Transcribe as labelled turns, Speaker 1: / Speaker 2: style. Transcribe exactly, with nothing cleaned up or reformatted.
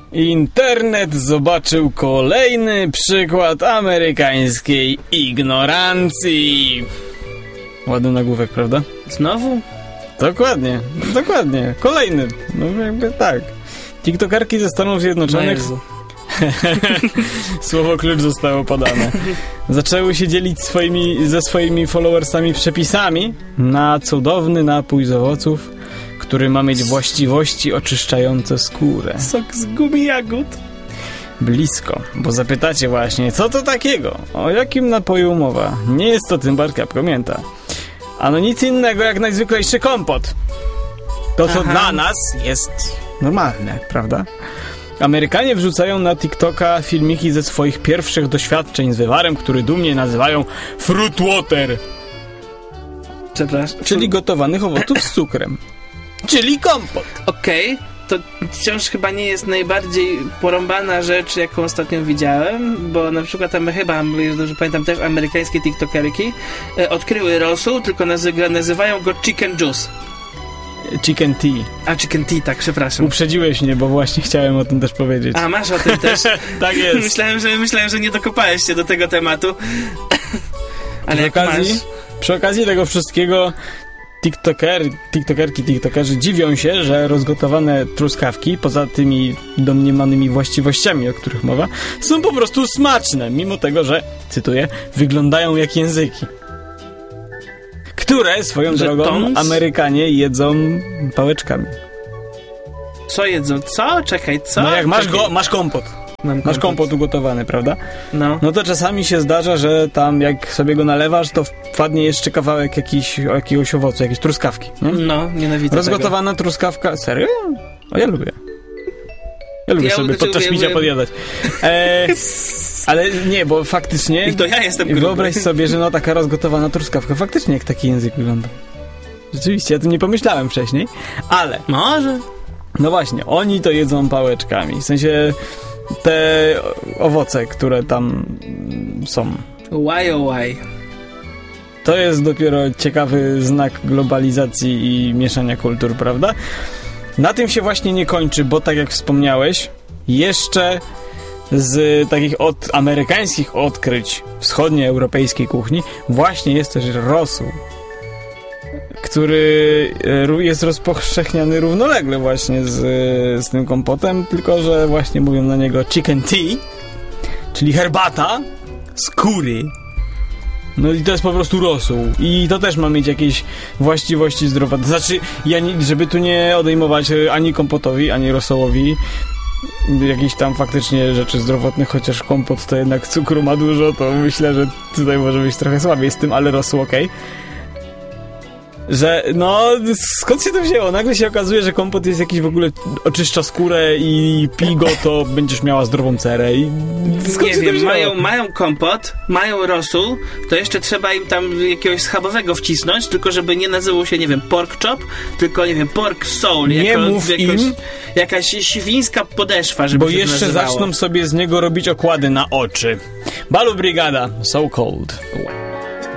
Speaker 1: Internet zobaczył kolejny przykład amerykańskiej ignorancji. Ładny nagłówek, prawda?
Speaker 2: Znowu?
Speaker 1: Dokładnie, dokładnie. Kolejny. No jakby tak. TikTokerki ze Stanów Zjednoczonych... Słowo klucz zostało podane. Zaczęły się dzielić swoimi, ze swoimi followersami przepisami na cudowny napój z owoców, który ma mieć właściwości oczyszczające skórę.
Speaker 2: Sok z gumy jagód.
Speaker 1: Blisko, bo zapytacie właśnie, co to takiego? O jakim napoju mowa? Nie jest to Tymbar Kapko Mięta. Ano nic innego jak najzwyklejszy kompot. To, co Aha. dla nas jest normalne, prawda? Amerykanie wrzucają na TikToka filmiki ze swoich pierwszych doświadczeń z wywarem, który dumnie nazywają fruit water.
Speaker 2: Przepraszam.
Speaker 1: Czyli gotowanych owoców z cukrem. Czyli kompot.
Speaker 2: Okej, okay, to wciąż chyba nie jest najbardziej porąbana rzecz, jaką ostatnio widziałem, bo na przykład tam chyba, jeżeli dobrze pamiętam, też amerykańskie tiktokerki e, odkryły rosół, tylko nazy- nazywają go chicken juice.
Speaker 1: Chicken tea.
Speaker 2: A, chicken tea, tak, przepraszam.
Speaker 1: Uprzedziłeś mnie, bo właśnie chciałem o tym też powiedzieć.
Speaker 2: A, masz o tym też?
Speaker 1: Tak jest.
Speaker 2: Myślałem, że, myślałem, że nie dokopałeś się do tego tematu. Ale
Speaker 1: przy
Speaker 2: jak
Speaker 1: okazji,
Speaker 2: masz...
Speaker 1: przy okazji tego wszystkiego tiktoker, tiktokerki, tiktokerzy dziwią się, że rozgotowane truskawki, poza tymi domniemanymi właściwościami, o których mowa, są po prostu smaczne, mimo tego, że, cytuję, wyglądają jak języki. Które, swoją
Speaker 2: że
Speaker 1: drogą,
Speaker 2: tons?
Speaker 1: Amerykanie jedzą pałeczkami.
Speaker 2: Co jedzą? Co? Czekaj, co?
Speaker 1: No jak masz,
Speaker 2: Czekaj.
Speaker 1: go, masz kompot.
Speaker 2: Mam
Speaker 1: Masz
Speaker 2: kompot.
Speaker 1: kompot ugotowany, prawda?
Speaker 2: No.
Speaker 1: No to czasami się zdarza, że tam jak sobie go nalewasz, to wpadnie jeszcze kawałek jakiś, jakiegoś owocu, jakiejś truskawki. Nie?
Speaker 2: No, nienawidzę
Speaker 1: Rozgotowana tego. Truskawka. Serio? O, ja lubię. Ja lubię
Speaker 2: ja
Speaker 1: sobie podczas
Speaker 2: lubię,
Speaker 1: picia
Speaker 2: lubię.
Speaker 1: podjadać. E, ale nie, bo faktycznie...
Speaker 2: I to ja jestem gruby.
Speaker 1: Wyobraź sobie, że no taka rozgotowana truskawka faktycznie jak taki język wygląda. Rzeczywiście, ja o tym nie pomyślałem wcześniej, ale...
Speaker 2: Może?
Speaker 1: No właśnie, oni to jedzą pałeczkami. W sensie te owoce, które tam są.
Speaker 2: Why oh why?
Speaker 1: To jest dopiero ciekawy znak globalizacji i mieszania kultur, prawda? Na tym się właśnie nie kończy, bo tak jak wspomniałeś, jeszcze z takich od, amerykańskich odkryć wschodnioeuropejskiej kuchni właśnie jest też rosół, który jest rozpowszechniany równolegle właśnie z, z tym kompotem, tylko że właśnie mówią na niego chicken tea, czyli herbata z kury. No i to jest po prostu rosół. I to też ma mieć jakieś właściwości zdrowotne. Znaczy, ja nie, żeby tu nie odejmować ani kompotowi, ani rosołowi jakichś tam faktycznie rzeczy zdrowotnych, chociaż kompot to jednak cukru ma dużo, to myślę, że tutaj może być trochę słabiej z tym, ale rosół okej. Okay. Że, no, skąd się to wzięło? Nagle się okazuje, że kompot jest jakiś w ogóle oczyszcza skórę i pij go, to będziesz miała zdrową cerę i skąd
Speaker 2: nie
Speaker 1: się
Speaker 2: wiem,
Speaker 1: to wzięło?
Speaker 2: mają, mają kompot, mają rosół, to jeszcze trzeba im tam jakiegoś schabowego wcisnąć, tylko żeby nie nazywał się, nie wiem, pork chop, tylko, nie wiem, pork soul.
Speaker 1: Nie
Speaker 2: jako,
Speaker 1: mów
Speaker 2: jakoś,
Speaker 1: im,
Speaker 2: jakaś świńska podeszwa, żeby
Speaker 1: bo
Speaker 2: się
Speaker 1: jeszcze
Speaker 2: nazywało.
Speaker 1: zaczną sobie z niego robić okłady na oczy. Balu Brigada, So Cold.